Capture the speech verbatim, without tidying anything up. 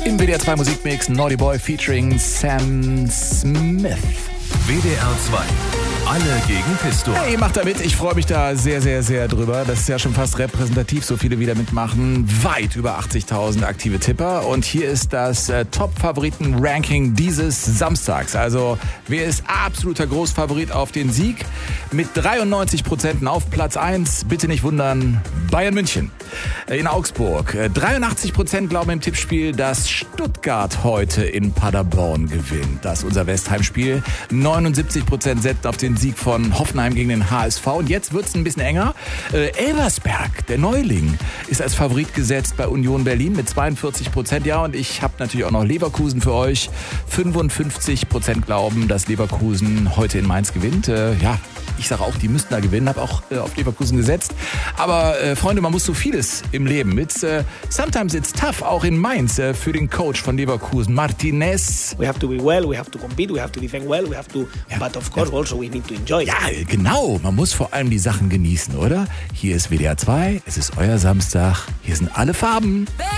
Im W D R zwei Musikmix Naughty Boy featuring Sam Smith. W D R zwei. Alle gegen Pistor. Hey, macht da mit. Ich freue mich da sehr, sehr, sehr drüber. Das ist ja schon fast repräsentativ, so viele wieder mitmachen. Weit über achtzigtausend aktive Tipper. Und hier ist das äh, Top-Favoriten-Ranking dieses Samstags. Also, wer ist absoluter Großfavorit auf den Sieg? Mit dreiundneunzig Prozent auf Platz eins. Bitte nicht wundern, Bayern München. In Augsburg. dreiundachtzig Prozent glauben im Tippspiel, dass Stuttgart heute in Paderborn gewinnt. Das ist unser Westheimspiel. neunundsiebzig Prozent setzen auf den Sieg von Hoffenheim gegen den H S V. Und jetzt wird es ein bisschen enger. Äh, Elversberg, der Neuling, ist als Favorit gesetzt bei Union Berlin mit zweiundvierzig Prozent. Ja, und ich habe natürlich auch noch Leverkusen für euch. fünfundfünfzig Prozent glauben, dass Leverkusen heute in Mainz gewinnt. Äh, ja, ich sage auch, die müssten da gewinnen. Habe auch äh, auf Leverkusen gesetzt. Aber äh, Freunde, man muss so vieles im Leben. It's, uh, sometimes it's tough, auch in Mainz, äh, für den Coach von Leverkusen, Martinez. We have to be well, we have to compete, we have to defend well, we have to, ja. but of course also we need to enjoy. Ja, genau. Man muss vor allem die Sachen genießen, oder? Hier ist W D R zwei, es ist euer Samstag, hier sind alle Farben.